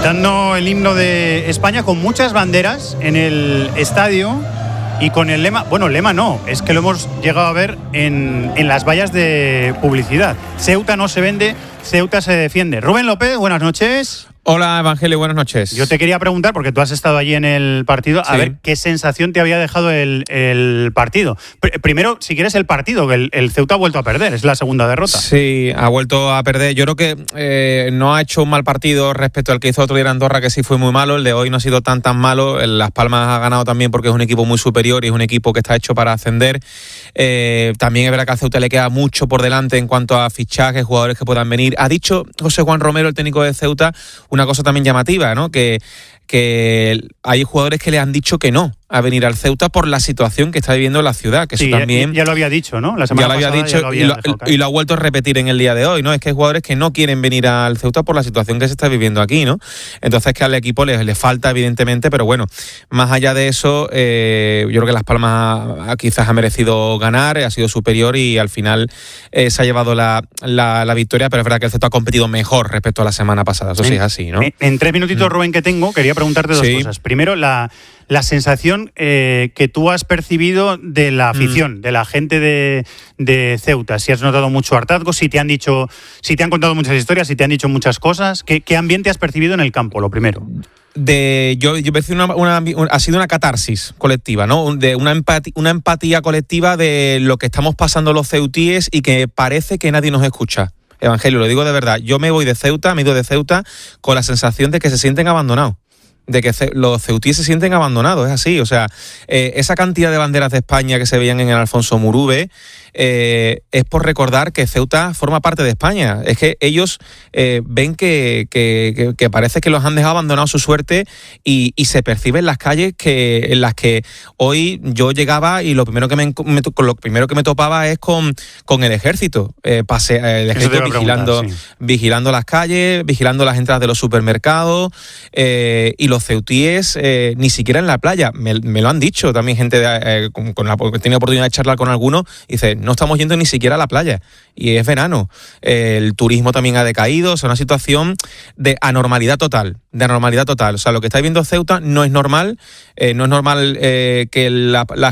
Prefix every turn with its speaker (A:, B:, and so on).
A: cantando el himno de España con muchas banderas en el estadio y con el lema, bueno, lema no, es que lo hemos llegado a ver en las vallas de publicidad. Ceuta no se vende, Ceuta se defiende. Rubén López, buenas noches.
B: Hola, Evangelio, buenas noches.
A: Yo te quería preguntar, porque tú has estado allí en el partido, a ver qué sensación te había dejado el partido. Primero, si quieres, el partido, que el Ceuta ha vuelto a perder, es la segunda derrota.
B: Sí, ha vuelto a perder. Yo creo que no ha hecho un mal partido respecto al que hizo otro día en Andorra, que sí fue muy malo. El de hoy no ha sido tan malo. Las Palmas ha ganado también porque es un equipo muy superior y es un equipo que está hecho para ascender. También es verdad que al Ceuta le queda mucho por delante en cuanto a fichajes, jugadores que puedan venir. Ha dicho José Juan Romero, el técnico de Ceuta, una cosa también llamativa, ¿no? Que hay jugadores que le han dicho que no a venir al Ceuta por la situación que está viviendo la ciudad, que
A: sí,
B: eso también
A: ya lo había dicho, ¿no? La semana
B: ya
A: pasada
B: lo había dicho y lo ha vuelto a repetir en el día de hoy, ¿no? Es que hay jugadores que no quieren venir al Ceuta por la situación que se está viviendo aquí, ¿no? Entonces que al equipo le falta, evidentemente, pero bueno, más allá de eso, yo creo que Las Palmas quizás ha merecido ganar, ha sido superior y al final se ha llevado la victoria, pero es verdad que el Ceuta ha competido mejor respecto a la semana pasada, eso sí es así, ¿no?
A: En 3 minutitos, Rubén, que tengo, quería preguntarte dos cosas. Primero, la sensación que tú has percibido de la afición, de la gente de Ceuta, si has notado mucho hartazgo, si te han contado muchas historias, si te han dicho muchas cosas, ¿qué ambiente has percibido en el campo, lo primero?
B: Yo percibo ha sido una catarsis colectiva, ¿no? De una empatía colectiva de lo que estamos pasando los ceutíes y que parece que nadie nos escucha. Evangelio, lo digo de verdad, yo me he ido de Ceuta con la sensación de que se sienten abandonados, de que los ceutíes se sienten abandonados, es así, o sea, esa cantidad de banderas de España que se veían en el Alfonso Murube es por recordar que Ceuta forma parte de España. Es que ellos ven que parece que los han dejado abandonados a su suerte y se percibe en las calles en las que hoy yo llegaba y lo primero que me topaba es con el ejército. El ejército vigilando las calles, vigilando las entradas de los supermercados y los ceutíes ni siquiera en la playa. Me lo han dicho también gente que he tenido oportunidad de charlar con algunos y dice, no estamos yendo ni siquiera a la playa y es verano. El turismo también ha decaído, es una situación de anormalidad total. O sea, lo que está viviendo Ceuta no es normal, que la